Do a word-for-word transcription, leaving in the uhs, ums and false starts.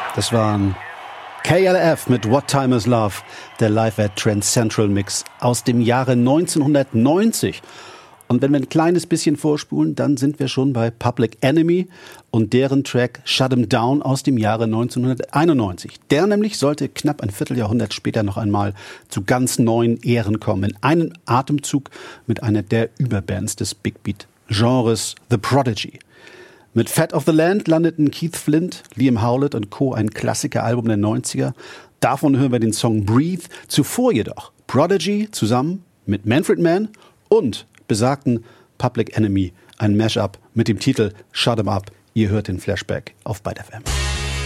Das waren K L F mit What Time Is Love, der Live at Trend Central Mix aus dem Jahre neunzehnhundertneunzig. Und wenn wir ein kleines bisschen vorspulen, dann sind wir schon bei Public Enemy und deren Track Shut 'Em Down aus dem Jahre neunzehnhunderteinundneunzig. Der nämlich sollte knapp ein Vierteljahrhundert später noch einmal zu ganz neuen Ehren kommen. In einem Atemzug mit einer der Überbands des Big Beat-Genres, The Prodigy. Mit Fat of the Land landeten Keith Flint, Liam Howlett und Co. ein Klassikeralbum der neunziger. Davon hören wir den Song Breathe. Zuvor jedoch Prodigy zusammen mit Manfred Mann und besagten Public Enemy, ein Mashup mit dem Titel Shut 'Em Up. Ihr hört den Flashback auf Byte F M.